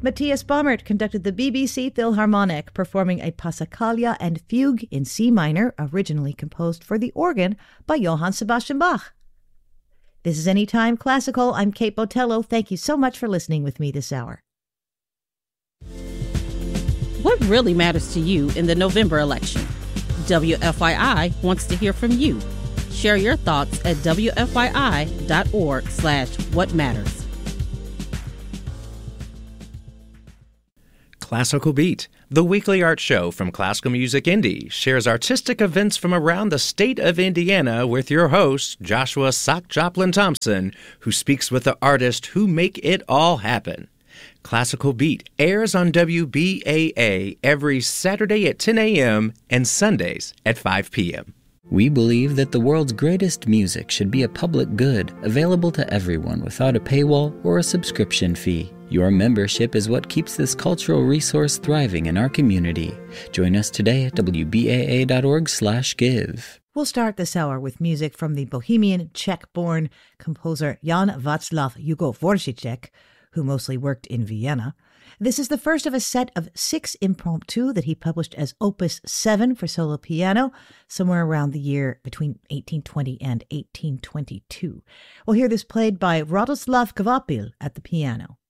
Matthias Baumert conducted the BBC Philharmonic, performing a Passacaglia and Fugue in C minor, originally composed for the organ by Johann Sebastian Bach. This is Anytime Classical. I'm Kate Botello. Thank you so much for listening with me this hour. What really matters to you in the November election? WFYI wants to hear from you. Share your thoughts at WFYI.org/whatmatters. Classical Beat, the weekly art show from Classical Music Indie, shares artistic events from around the state of Indiana with your host, Joshua Sock Joplin Thompson, who speaks with the artists who make it all happen. Classical Beat airs on WBAA every Saturday at 10 a.m. and Sundays at 5 p.m. We believe that the world's greatest music should be a public good, available to everyone without a paywall or a subscription fee. Your membership is what keeps this cultural resource thriving in our community. Join us today at wbaa.org/give. We'll start this hour with music from the Bohemian Czech-born composer Jan Václav Jugovoršíček, who mostly worked in Vienna. This is the first of a set of 6 impromptu that he published as Opus 7 for solo piano, somewhere around the year between 1820 and 1822. We'll hear this played by Radoslav Kvapil at the piano.